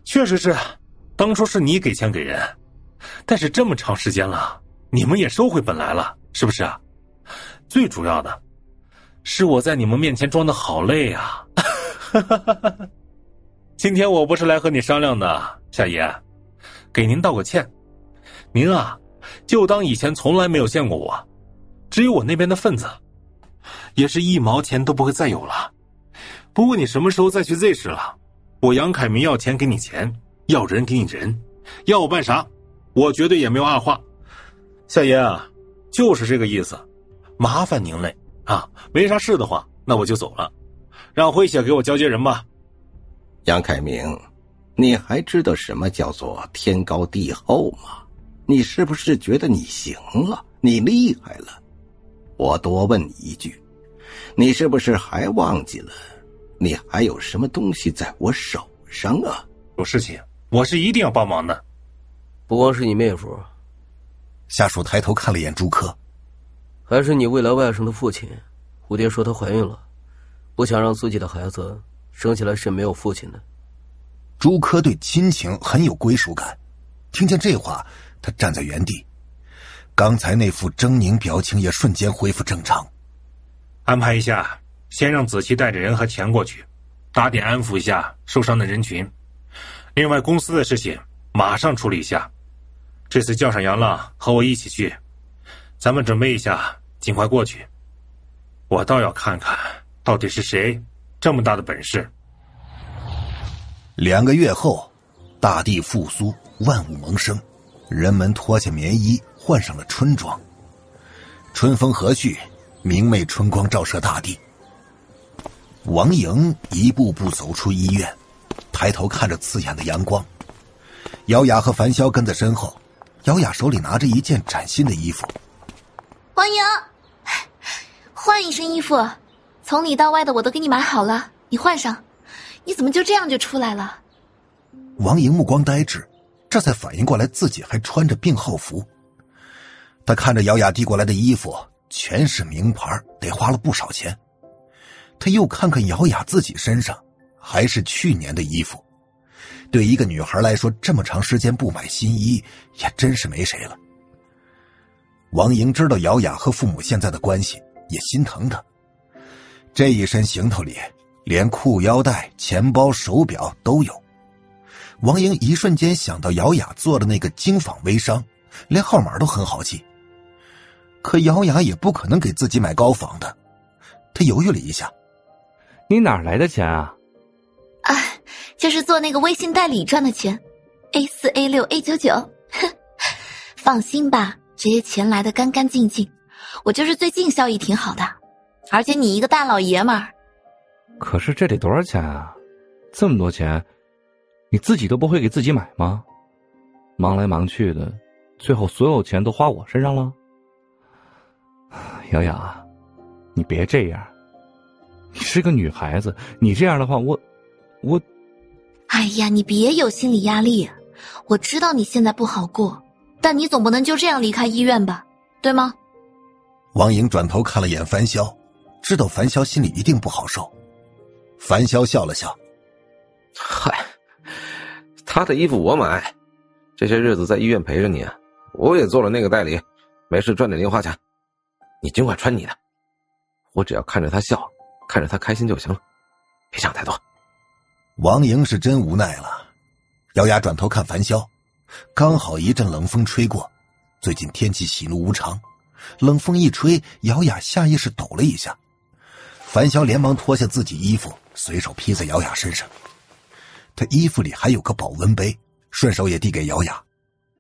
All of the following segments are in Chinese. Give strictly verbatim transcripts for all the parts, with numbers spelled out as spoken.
确实是，当初是你给钱给人，但是这么长时间了，你们也收回本来了，是不是啊？最主要的是我在你们面前装的好累啊。今天我不是来和你商量的，夏爷，给您道个歉。您啊，就当以前从来没有见过我，只有我那边的份子，也是一毛钱都不会再有了。不过你什么时候再去 Z 市了，我杨凯明要钱给你钱，要人给你人，要我办啥，我绝对也没有二话。夏爷啊，就是这个意思，麻烦您嘞啊，没啥事的话，那我就走了，让辉姐给我交接人吧。 杨凯明，你还知道什么叫做天高地厚吗？你是不是觉得你行了，你厉害了？我多问你一句，你是不是还忘记了你还有什么东西在我手上啊？ 有事情我是一定要帮忙的。 不光是你妹夫， 下属抬头看了眼朱科， 还是你未来外甥的父亲。蝴蝶说她怀孕了，不想让自己的孩子生下来是没有父亲的。 朱科对亲情很有归属感，听见这话，他站在原地，刚才那副狰狞表情也瞬间恢复正常。 安排一下，先让子琪带着人和钱过去，打点安抚一下受伤的人群。另外公司的事情马上处理一下，这次叫上杨浪和我一起去，咱们准备一下，尽快过去。我倒要看看到底是谁这么大的本事。 两个月后，大地复苏，万物萌生，人们脱下棉衣，换上了春装。春风和煦，明媚春光照射大地。王莹一步步走出医院，抬头看着刺眼的阳光。姚雅和樊潇跟在身后，姚雅手里拿着一件崭新的衣服。 王莹，换一身衣服，从里到外的我都给你买好了，你换上。你怎么就这样就出来了？ 王莹目光呆滞，这才反应过来自己还穿着病号服。他看着姚雅递过来的衣服，全是名牌，得花了不少钱。他又看看姚雅自己身上，还是去年的衣服。对一个女孩来说，这么长时间不买新衣，也真是没谁了。王莹知道姚雅和父母现在的关系，也心疼她。这一身行头里，连裤腰带、钱包、手表都有。王莹一瞬间想到姚雅做的那个京纺微商，连号码都很好记。可姚雅也不可能给自己买高仿的，她犹豫了一下。 你哪来的钱啊？ 啊，就是做那个微信代理赚的钱 ，A 四 A 六 A 九九，放心吧，这些钱来得干干净净。我就是最近效益挺好的，而且你一个大老爷们儿。 可是这得多少钱啊？这么多钱，你自己都不会给自己买吗？忙来忙去的，最后所有钱都花我身上了。瑶瑶，你别这样，你是个女孩子，你这样的话，我我哎呀，你别有心理压力，我知道你现在不好过，但你总不能就这样离开医院吧，对吗？ 王莹转头看了眼樊潇，知道樊潇心里一定不好受。樊潇笑了笑， 嗨，他的衣服我买，这些日子在医院陪着你，我也做了那个代理，没事赚点零花钱，你尽管穿你的，我只要看着他笑，看着他开心就行了，别想太多。 王莹是真无奈了。姚雅转头看樊潇，刚好一阵冷风吹过，最近天气喜怒无常，冷风一吹，姚雅下意识抖了一下。樊潇连忙脱下自己衣服，随手披在姚雅身上。他衣服里还有个保温杯，顺手也递给姚雅。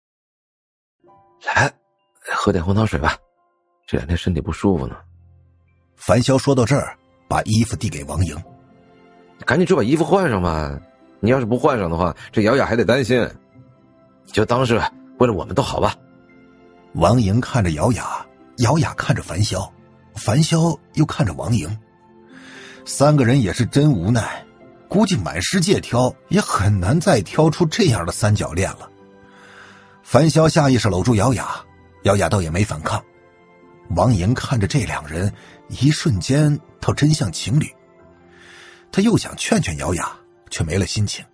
来，喝点红糖水吧，这两天身体不舒服呢。 樊潇说到这儿，把衣服递给王莹。 赶紧就把衣服换上吧，你要是不换上的话，这姚雅还得担心。你就当是为了我们都好吧。 王莹看着姚雅，姚雅看着樊潇，樊潇又看着王莹。三个人也是真无奈，估计满世界挑也很难再挑出这样的三角恋了。樊潇下意识搂住姚雅，姚雅倒也没反抗。王莹看着这两人，一瞬间倒真像情侣。他又想劝劝姚雅，却没了心情。